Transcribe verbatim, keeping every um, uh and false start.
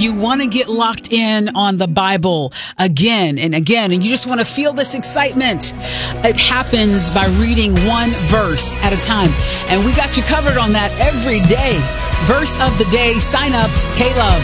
you want to get locked in on the Bible again and again, and you just want to feel this excitement, it happens by reading one verse at a time. And we got you covered on that every day. Verse of the day. Sign up, K-Love.